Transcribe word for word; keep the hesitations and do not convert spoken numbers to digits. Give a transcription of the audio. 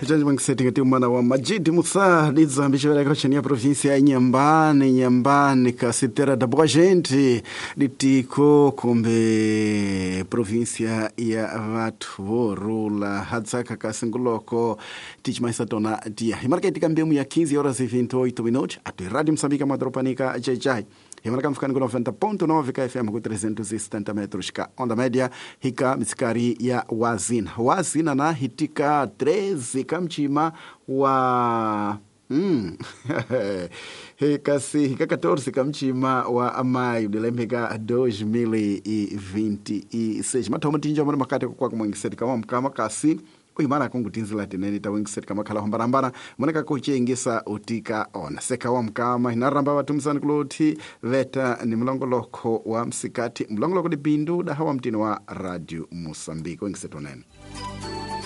Janji mwangiseti ngati umana wa Majidi Musa liza mbishwela kwa chani ya provinsia ya Nyambane, Nyambane kasitera dabwa gente litiko kumbe provinsia ya vatu rula hadzaka kasinguloko tichimaisa tona dia. Himaraka itika mbemu ya quinze horas e vinte e oito minutos atu Radio Moçambique Madropanica Jai. Himaraka mfikani kuna noventa ponto nove K F M ku trezentos e setenta metros ka onda média hika mitsikari ya Wazina. Wazina na hitika treze kamchima wa mm. hika si hika quatorze kamchima wa amai dilembeka dois mil e vinte e seis. Matoma tinja mwana makate kwa kumwengiseti kama mkama kasi uimana kungu tinzila tineni tawengiseti kama kala hombarambana mwanaka kuche ingisa utika ona seka wa mkama hinaramba watu msani kuloti veta ni mlongoloko wa msikati mlongoloko di bindu da hawa mtini wa Radio Moçambique wengiseti onene.